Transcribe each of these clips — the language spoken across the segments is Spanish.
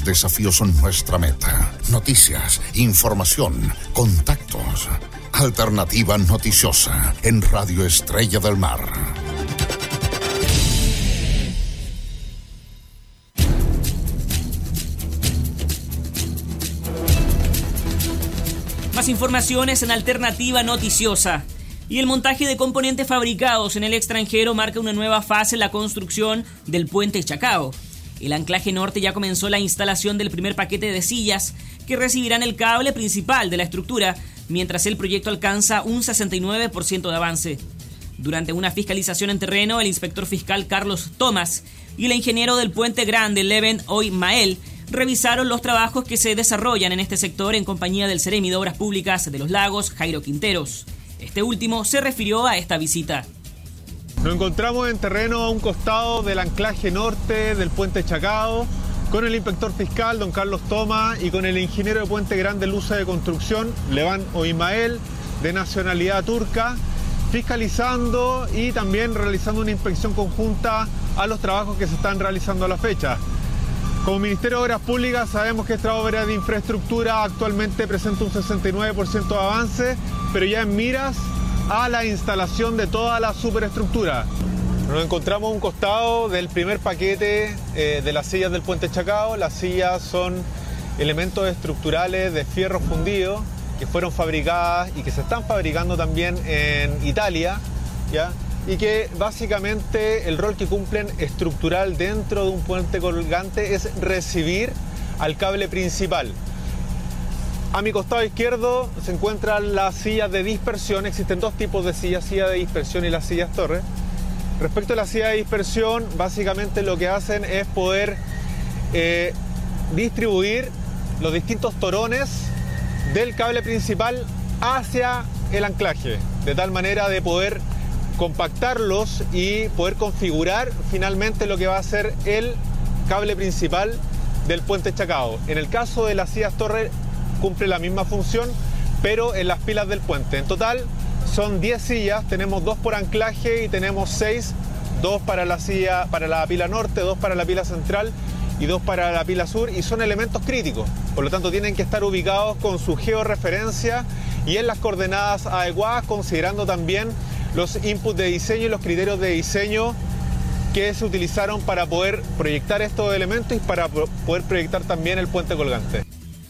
desafíos son nuestra meta. Noticias, información, contactos. Alternativa Noticiosa en Radio Estrella del Mar. Más informaciones en Alternativa Noticiosa. Y el montaje de componentes fabricados en el extranjero marca una nueva fase en la construcción del puente Chacao. El anclaje norte ya comenzó la instalación del primer paquete de sillas que recibirán el cable principal de la estructura, mientras el proyecto alcanza un 69% de avance. Durante una fiscalización en terreno, el inspector fiscal Carlos Tomás y el ingeniero del puente grande Leven Oymael revisaron los trabajos que se desarrollan en este sector en compañía del Seremi de Obras Públicas de Los Lagos, Jairo Quinteros. Este último se refirió a esta visita. Nos encontramos en terreno a un costado del anclaje norte del puente Chacao, con el inspector fiscal, don Carlos Tomás, y con el ingeniero de Puente Grande Lusa de Construcción, Leven Oymael, de nacionalidad turca, fiscalizando y también realizando una inspección conjunta a los trabajos que se están realizando a la fecha. Como Ministerio de Obras Públicas sabemos que esta obra de infraestructura actualmente presenta un 69% de avance, pero ya en miras a la instalación de toda la superestructura. Nos encontramos a un costado del primer paquete de las sillas del puente Chacao. Las sillas son elementos estructurales de fierro fundido que fueron fabricadas y que se están fabricando también en Italia, ¿ya? Y que básicamente el rol que cumplen estructural dentro de un puente colgante es recibir al cable principal. A mi costado izquierdo se encuentran las sillas de dispersión. Existen dos tipos de sillas, silla de dispersión y las sillas torre. Respecto a la silla de dispersión, básicamente lo que hacen es poder distribuir los distintos torones del cable principal hacia el anclaje, de tal manera de poder compactarlos y poder configurar finalmente lo que va a ser el cable principal del puente Chacao. En el caso de las sillas torre cumple la misma función, pero en las pilas del puente. En total son 10 sillas, tenemos 2 por anclaje y tenemos 6, 2 para la pila norte, 2 para la pila central y 2 para la pila sur, y son elementos críticos, por lo tanto tienen que estar ubicados con su georreferencia y en las coordenadas adecuadas, considerando también los inputs de diseño y los criterios de diseño que se utilizaron para poder proyectar estos elementos y para poder proyectar también el puente colgante.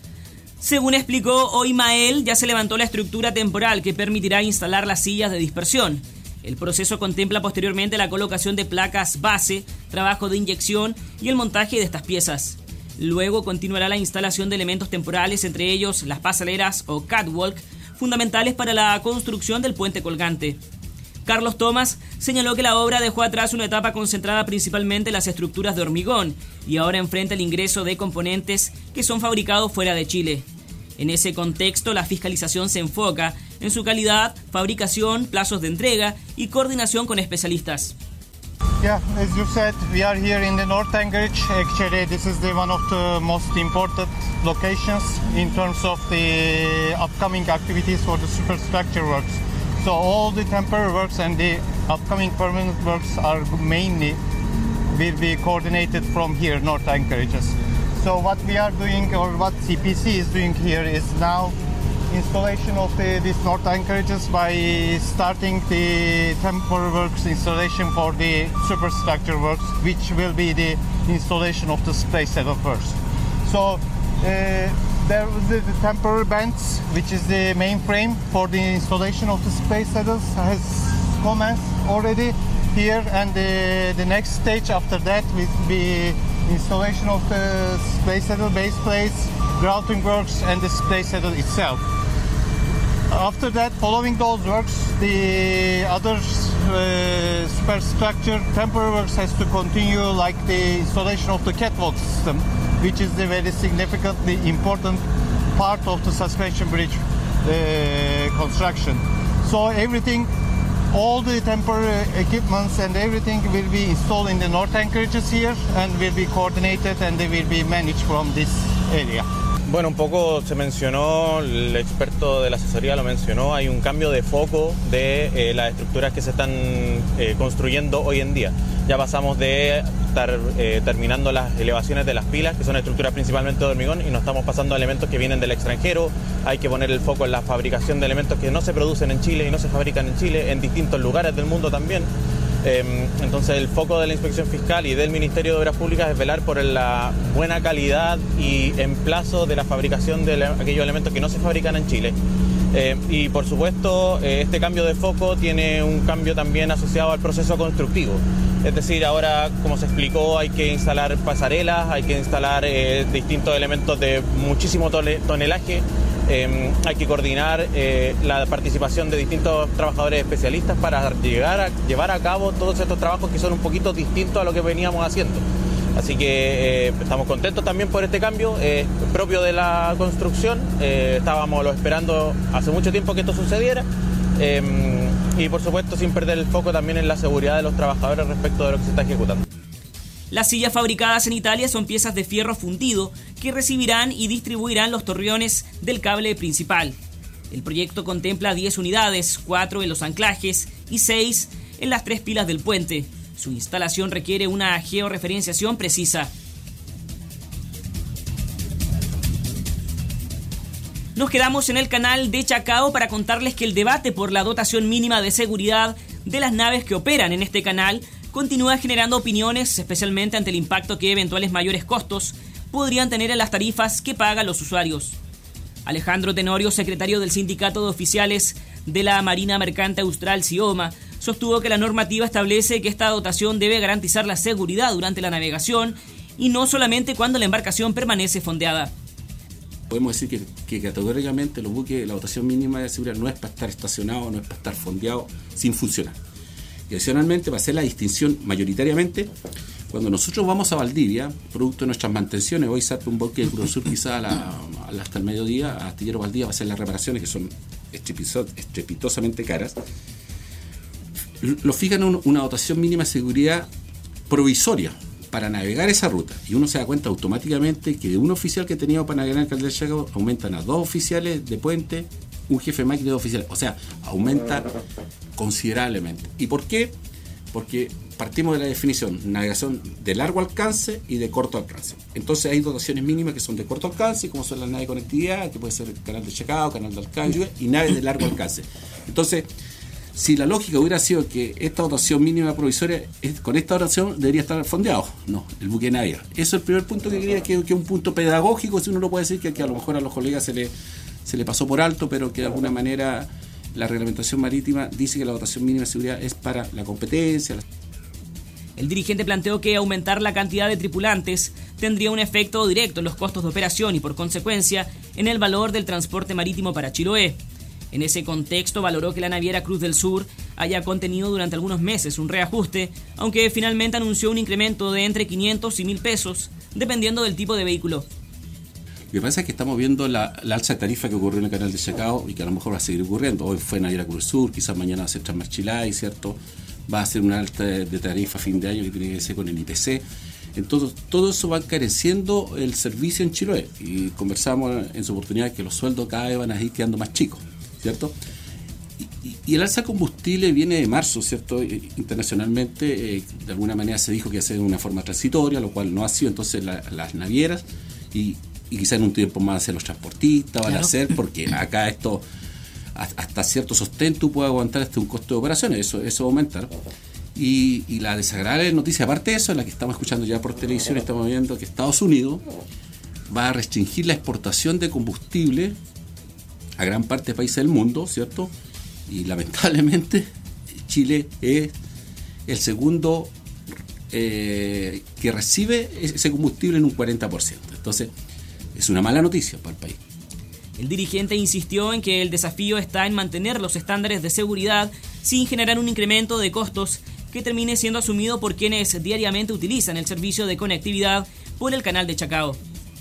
Según explicó Oymael, ya se levantó la estructura temporal que permitirá instalar las sillas de dispersión. El proceso contempla posteriormente la colocación de placas base, trabajo de inyección y el montaje de estas piezas. Luego continuará la instalación de elementos temporales, entre ellos las pasaleras o catwalk, fundamentales para la construcción del puente colgante. Carlos Tomás señaló que la obra dejó atrás una etapa concentrada principalmente en las estructuras de hormigón y ahora enfrenta el ingreso de componentes que son fabricados fuera de Chile. En ese contexto, la fiscalización se enfoca en su calidad, fabricación, plazos de entrega y coordinación con especialistas. Yeah, as you said, we are here in the North Anchorage. Actually, this is one of the most important locations in terms of the upcoming activities for the superstructure works. So all the temporary works and the upcoming permanent works are mainly will be coordinated from here, North Anchorage. So what we are doing, or what CPC is doing here, is now installation of these North Anchorages by starting the temporary works installation for the superstructure works, which will be the installation of the space saddle first. So there was the temporary bands, which is the main frame for the installation of the space saddles, has commenced already here, and the next stage after that will be installation of the space saddle base plates, grouting works, and the space saddle itself. After that, following those works, the other superstructure temporary works has to continue, like the installation of the catwalk system, which is a very significantly important part of the suspension bridge construction. So everything, all the temporary equipments and everything will be installed in the North Anchorages here and will be coordinated and they will be managed from this area. Bueno, un poco se mencionó, el experto de la asesoría lo mencionó, hay un cambio de foco de las estructuras que se están construyendo hoy en día. Ya pasamos de estar terminando las elevaciones de las pilas, que son estructuras principalmente de hormigón, y nos estamos pasando a elementos que vienen del extranjero. Hay que poner el foco en la fabricación de elementos que no se producen en Chile y no se fabrican en Chile, en distintos lugares del mundo también. Entonces el foco de la Inspección Fiscal y del Ministerio de Obras Públicas es velar por la buena calidad y emplazo de la fabricación de aquellos elementos que no se fabrican en Chile. Y por supuesto este cambio de foco tiene un cambio también asociado al proceso constructivo. Es decir, ahora, como se explicó, hay que instalar pasarelas, hay que instalar distintos elementos de muchísimo tonelaje. Hay que coordinar la participación de distintos trabajadores especialistas para llevar a cabo todos estos trabajos que son un poquito distintos a lo que veníamos haciendo. Así que estamos contentos también por este cambio propio de la construcción. Estábamos esperando hace mucho tiempo que esto sucediera. Y por supuesto sin perder el foco también en la seguridad de los trabajadores respecto de lo que se está ejecutando. Las sillas fabricadas en Italia son piezas de fierro fundido que recibirán y distribuirán los torreones del cable principal. El proyecto contempla 10 unidades, 4 en los anclajes y 6 en las 3 pilas del puente. Su instalación requiere una georreferenciación precisa. Nos quedamos en el canal de Chacao para contarles que el debate por la dotación mínima de seguridad de las naves que operan en este canal continúa generando opiniones, especialmente ante el impacto que eventuales mayores costos podrían tener en las tarifas que pagan los usuarios. Alejandro Tenorio, secretario del Sindicato de Oficiales de la Marina Mercante Austral, SIOMA, sostuvo que la normativa establece que esta dotación debe garantizar la seguridad durante la navegación y no solamente cuando la embarcación permanece fondeada. Podemos decir que categóricamente los buques, la dotación mínima de seguridad no es para estar estacionado, no es para estar fondeado sin funcionar. Y adicionalmente, para hacer la distinción mayoritariamente, cuando nosotros vamos a Valdivia, producto de nuestras mantenciones, hoy sale un buque de Cruz Sur quizá hasta el mediodía, a Astillero Valdivia, va a hacer las reparaciones que son estrepitosamente caras, lo fijan una dotación mínima de seguridad provisoria para navegar esa ruta. Y uno se da cuenta automáticamente que de un oficial que teníamos para navegar en el canal del Chacao aumentan a 2 oficiales de puente, un jefe de máquina y 2 oficiales. O sea, aumenta considerablemente. ¿Y por qué? Porque partimos de la definición, navegación de largo alcance y de corto alcance. Entonces hay dotaciones mínimas que son de corto alcance, como son las naves de conectividad, que puede ser el canal de Chacao, canal de Arcángel, y naves de largo alcance. Entonces, si la lógica hubiera sido que esta dotación mínima provisoria, con esta dotación debería estar fondeado. No, el buque navega. Eso es el primer punto que quería, que es un punto pedagógico, si uno lo puede decir, que a lo mejor a los colegas se le pasó por alto, pero que de alguna manera la reglamentación marítima dice que la dotación mínima de seguridad es para la competencia. El dirigente planteó que aumentar la cantidad de tripulantes tendría un efecto directo en los costos de operación y por consecuencia en el valor del transporte marítimo para Chiloé. En ese contexto valoró que la naviera Cruz del Sur haya contenido durante algunos meses un reajuste, aunque finalmente anunció un incremento de entre 500 y 1.000 pesos, dependiendo del tipo de vehículo. Lo que pasa es que estamos viendo la alza de tarifa que ocurrió en el canal de Chacao y que a lo mejor va a seguir ocurriendo. Hoy fue Naviera Cruz del Sur, quizás mañana va a ser Transmarchilay, ¿cierto? Va a ser una alta de tarifa a fin de año que tiene que ser con el IPC. Entonces, todo eso va encareciendo el servicio en Chiloé. Y conversamos en su oportunidad que los sueldos cada vez van a ir quedando más chicos, ¿cierto? Y el alza de combustible viene de marzo, ¿cierto? Internacionalmente, de alguna manera se dijo que iba a ser de una forma transitoria, lo cual no ha sido. Entonces, las navieras y quizá en un tiempo más los transportistas van a hacer, porque acá esto, hasta cierto sostén tú puedes aguantar hasta un costo de operaciones, eso va a aumentar. Y la desagradable noticia, aparte de eso, la que estamos escuchando ya por televisión, estamos viendo que Estados Unidos va a restringir la exportación de combustible a gran parte de países del mundo, ¿cierto? Y lamentablemente Chile es el segundo que recibe ese combustible en un 40%. Entonces, es una mala noticia para el país. El dirigente insistió en que el desafío está en mantener los estándares de seguridad sin generar un incremento de costos que termine siendo asumido por quienes diariamente utilizan el servicio de conectividad por el canal de Chacao.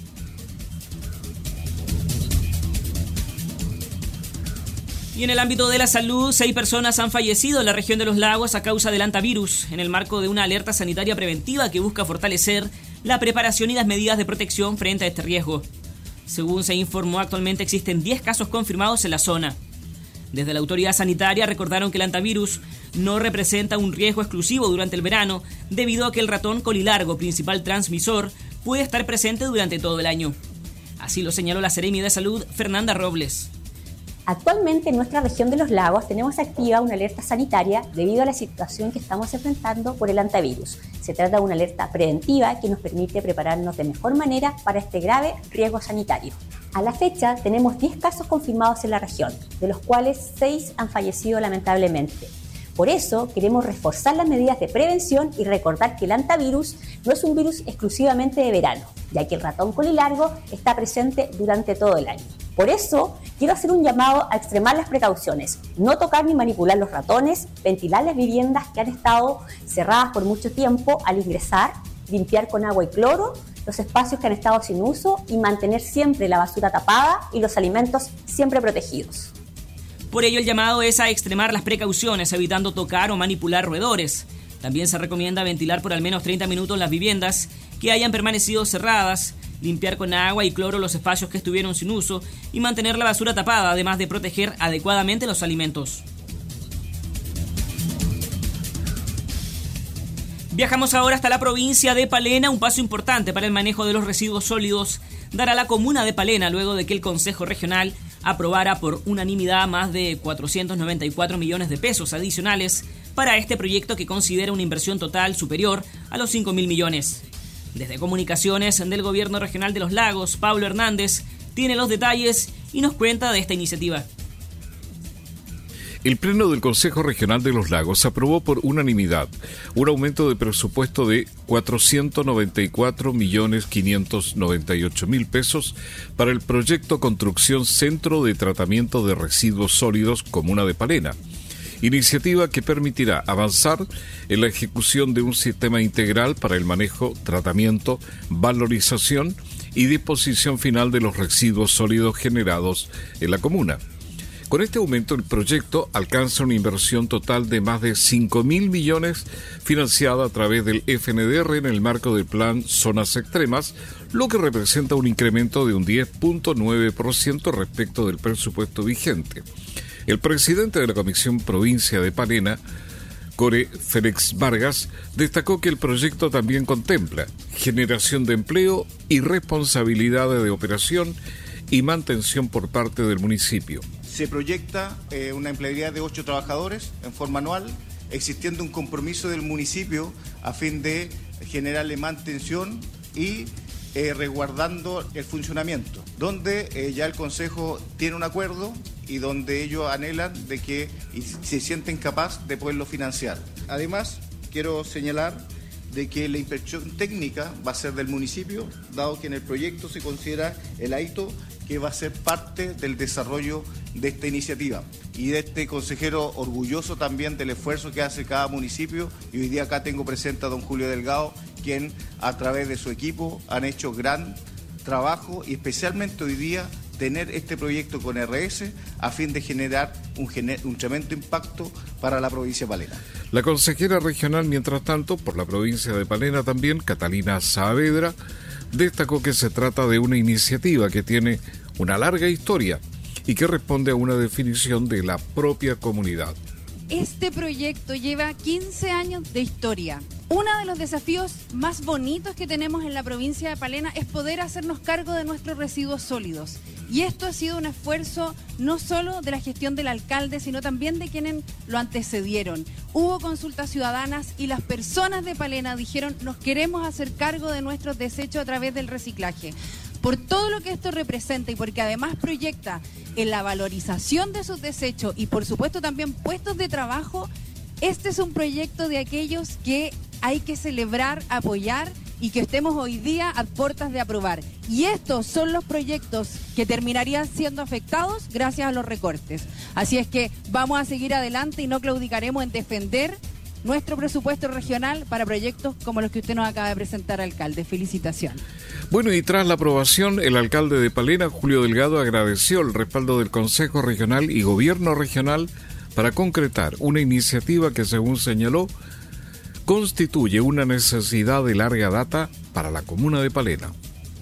Y en el ámbito de la salud, 6 personas han fallecido en la región de los lagos a causa del hantavirus, en el marco de una alerta sanitaria preventiva que busca fortalecer la preparación y las medidas de protección frente a este riesgo. Según se informó, actualmente existen 10 casos confirmados en la zona. Desde la autoridad sanitaria recordaron que el hantavirus no representa un riesgo exclusivo durante el verano, debido a que el ratón colilargo, principal transmisor, puede estar presente durante todo el año. Así lo señaló la Seremi de Salud, Fernanda Robles. Actualmente en nuestra región de los lagos tenemos activa una alerta sanitaria debido a la situación que estamos enfrentando por el hantavirus. Se trata de una alerta preventiva que nos permite prepararnos de mejor manera para este grave riesgo sanitario. A la fecha tenemos 10 casos confirmados en la región, de los cuales 6 han fallecido lamentablemente. Por eso queremos reforzar las medidas de prevención y recordar que el hantavirus no es un virus exclusivamente de verano, ya que el ratón colilargo está presente durante todo el año. Por eso, quiero hacer un llamado a extremar las precauciones, no tocar ni manipular los ratones, ventilar las viviendas que han estado cerradas por mucho tiempo al ingresar, limpiar con agua y cloro los espacios que han estado sin uso y mantener siempre la basura tapada y los alimentos siempre protegidos. Por ello, el llamado es a extremar las precauciones, evitando tocar o manipular roedores. También se recomienda ventilar por al menos 30 minutos las viviendas que hayan permanecido cerradas, limpiar con agua y cloro los espacios que estuvieron sin uso y mantener la basura tapada, además de proteger adecuadamente los alimentos. Viajamos ahora hasta la provincia de Palena. Un paso importante para el manejo de los residuos sólidos dará la comuna de Palena luego de que el Consejo Regional aprobara por unanimidad más de 494 millones de pesos adicionales para este proyecto que considera una inversión total superior a los 5.000 millones. Desde Comunicaciones del Gobierno Regional de los Lagos, Pablo Hernández tiene los detalles y nos cuenta de esta iniciativa. El Pleno del Consejo Regional de los Lagos aprobó por unanimidad un aumento de presupuesto de 494.598.000 pesos para el proyecto Construcción Centro de Tratamiento de Residuos Sólidos Comuna de Palena, iniciativa que permitirá avanzar en la ejecución de un sistema integral para el manejo, tratamiento, valorización y disposición final de los residuos sólidos generados en la comuna. Con este aumento, el proyecto alcanza una inversión total de más de 5.000 millones financiada a través del FNDR en el marco del Plan Zonas Extremas, lo que representa un incremento de un 10.9% respecto del presupuesto vigente. El presidente de la Comisión Provincia de Palena, Core Félix Vargas, destacó que el proyecto también contempla generación de empleo y responsabilidades de operación y mantención por parte del municipio. Se proyecta una empleabilidad de 8 trabajadores en forma anual, existiendo un compromiso del municipio a fin de generarle mantención y resguardando el funcionamiento, donde ya el Consejo tiene un acuerdo y donde ellos anhelan de que y se sienten capaces de poderlo financiar. Además, quiero señalar de que la inspección técnica va a ser del municipio, dado que en el proyecto se considera el AITO que va a ser parte del desarrollo de esta iniciativa. Y de este consejero orgulloso también del esfuerzo que hace cada municipio, y hoy día acá tengo presente a don Julio Delgado, quien a través de su equipo han hecho gran trabajo y especialmente hoy día tener este proyecto con RS a fin de generar un tremendo impacto para la provincia de Palena. La consejera regional, mientras tanto, por la provincia de Palena también, Catalina Saavedra, destacó que se trata de una iniciativa que tiene una larga historia y que responde a una definición de la propia comunidad. Este proyecto lleva 15 años de historia. Uno de los desafíos más bonitos que tenemos en la provincia de Palena es poder hacernos cargo de nuestros residuos sólidos. Y esto ha sido un esfuerzo no solo de la gestión del alcalde, sino también de quienes lo antecedieron. Hubo consultas ciudadanas y las personas de Palena dijeron: nos queremos hacer cargo de nuestros desechos a través del reciclaje. Por todo lo que esto representa y porque además proyecta en la valorización de sus desechos y por supuesto también puestos de trabajo, este es un proyecto de aquellos que hay que celebrar, apoyar y que estemos hoy día a puertas de aprobar. Y estos son los proyectos que terminarían siendo afectados gracias a los recortes. Así es que vamos a seguir adelante y no claudicaremos en defender nuestro presupuesto regional para proyectos como los que usted nos acaba de presentar, alcalde. Felicitaciones. Bueno, y tras la aprobación, el alcalde de Palena, Julio Delgado, agradeció el respaldo del Consejo Regional y Gobierno Regional para concretar una iniciativa que, según señaló, constituye una necesidad de larga data para la comuna de Palena.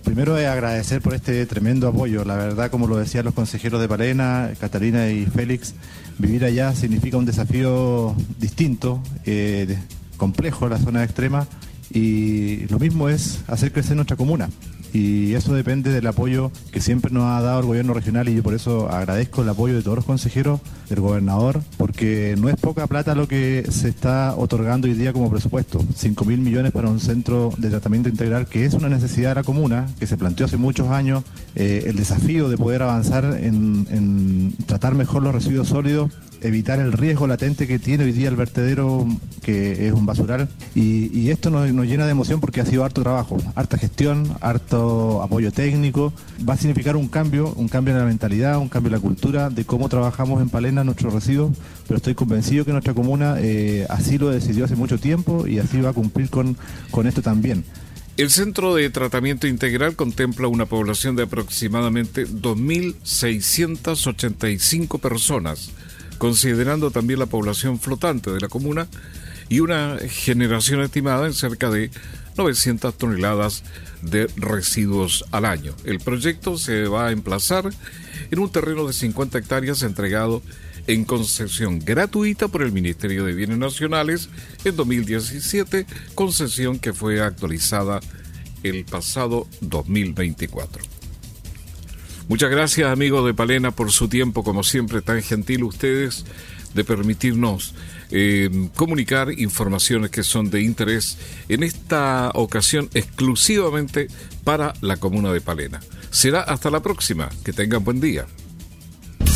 Primero es agradecer por este tremendo apoyo. La verdad, como lo decían los consejeros de Palena, Catalina y Félix, vivir allá significa un desafío distinto, complejo en la zona extrema, y lo mismo es hacer crecer nuestra comuna. Y eso depende del apoyo que siempre nos ha dado el gobierno regional, y yo por eso agradezco el apoyo de todos los consejeros, del gobernador, porque no es poca plata lo que se está otorgando hoy día como presupuesto. 5.000 millones para un centro de tratamiento integral, que es una necesidad de la comuna, que se planteó hace muchos años, el desafío de poder avanzar en tratar mejor los residuos sólidos, evitar el riesgo latente que tiene hoy día el vertedero, que es un basural, y esto nos llena de emoción porque ha sido harto trabajo, harta gestión, harto apoyo técnico. Va a significar un cambio en la mentalidad, un cambio en la cultura de cómo trabajamos en Palena nuestros residuos, pero estoy convencido que nuestra comuna así lo decidió hace mucho tiempo y así va a cumplir con esto también. El Centro de Tratamiento Integral contempla una población de aproximadamente 2.685 personas, considerando también la población flotante de la comuna, y una generación estimada en cerca de 900 toneladas de residuos al año. El proyecto se va a emplazar en un terreno de 50 hectáreas entregado en concesión gratuita por el Ministerio de Bienes Nacionales en 2017, concesión que fue actualizada el pasado 2024. Muchas gracias, amigos de Palena, por su tiempo, como siempre, tan gentil ustedes de permitirnos comunicar informaciones que son de interés, en esta ocasión exclusivamente para la comuna de Palena. Será hasta la próxima. Que tengan buen día.